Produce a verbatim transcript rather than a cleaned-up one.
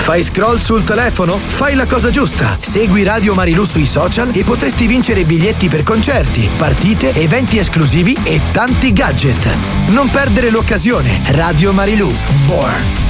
Fai scroll sul telefono? Fai la cosa giusta. Segui Radio Marilù sui social e potresti vincere biglietti per concerti, partite, eventi esclusivi e tanti gadget. Non perdere l'occasione. Radio Marilù. Born.